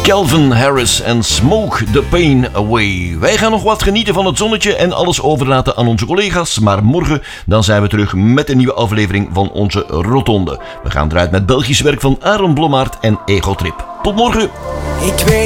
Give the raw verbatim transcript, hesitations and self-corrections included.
Calvin Harris en Smoke the Pain Away. Wij gaan nog wat genieten van het zonnetje en alles overlaten aan onze collega's. Maar morgen dan zijn we terug met een nieuwe aflevering van onze Rotonde. We gaan eruit met Belgisch werk van Aaron Blommaert en Ego Trip. Tot morgen! Ik weet